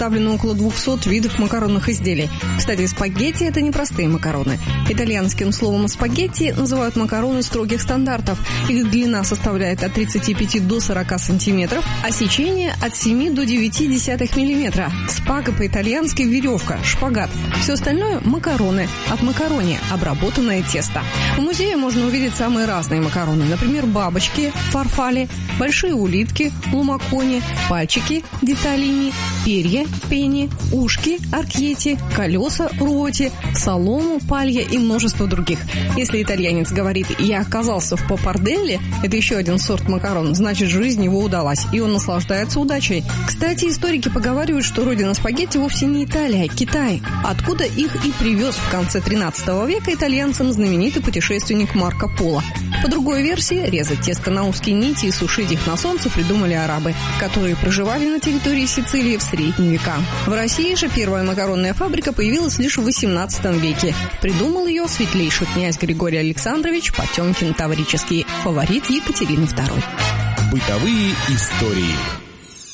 представлено около 200 видов макаронных изделий. Кстати, спагетти – это не простые макароны. Итальянским словом спагетти называют макароны строгих стандартов. Их длина составляет от 35 до 40 сантиметров, а сечение от 7 до 0,9 миллиметра. Спага по-итальянски – веревка, шпагат. Все остальное – макароны. От макарони – обработанное тесто. В музее можно увидеть самые разные макароны. Например, бабочки, фарфали, большие улитки, лумакони, пальчики, деталини, перья, пени, ушки, аркьети, колеса, руоти, солому, палья и множество других. Если итальянец говорит «я оказался в паппарделле», это еще один сорт макарон, значит, жизнь его удалась, и он наслаждается удачей. Кстати, историки поговаривают, что родина спагетти вовсе не Италия, а Китай, откуда их и привез в конце 13 века итальянцам знаменитый путешественник Марко Поло. По другой версии, резать тесто на узкие нити и сушить их на солнце придумали арабы, которые проживали на территории Сицилии в средние века. В России же первая макаронная фабрика появилась лишь в XVIII веке. Придумал ее светлейший князь Григорий Александрович Потемкин Таврический, фаворит Екатерины II. Бытовые истории.